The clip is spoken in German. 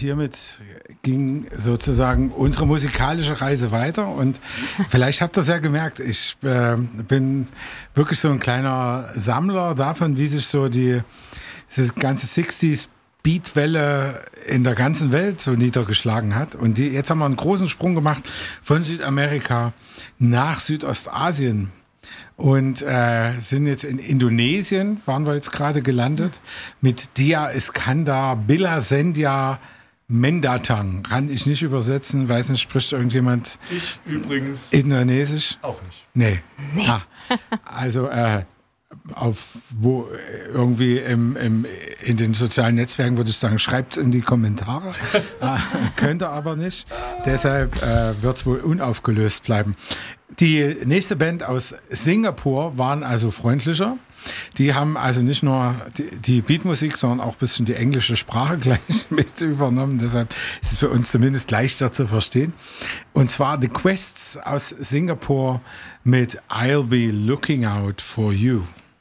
hiermit ging sozusagen unsere musikalische Reise weiter. Und vielleicht habt ihr es ja gemerkt, ich bin wirklich so ein kleiner Sammler davon, wie sich so diese ganze 60s Beatwelle in der ganzen Welt so niedergeschlagen hat. Und jetzt haben wir einen großen Sprung gemacht von Südamerika nach Südostasien. Und sind jetzt in Indonesien, waren wir jetzt gerade gelandet, mit Dia Iskandar Billa Sendia Mendatang. Kann ich nicht übersetzen, weiß nicht, spricht irgendjemand? Ich übrigens. Indonesisch? Auch nicht. Nee. Ah, also irgendwie in den sozialen Netzwerken würde ich sagen, schreibt in die Kommentare. Könnte aber nicht. Deshalb wird es wohl unaufgelöst bleiben. Die nächste Band aus Singapur waren also freundlicher. Die haben also nicht nur die Beatmusik, sondern auch ein bisschen die englische Sprache gleich mit übernommen. Deshalb ist es für uns zumindest leichter zu verstehen. Und zwar The Quests aus Singapur mit I'll Be Looking Out For You.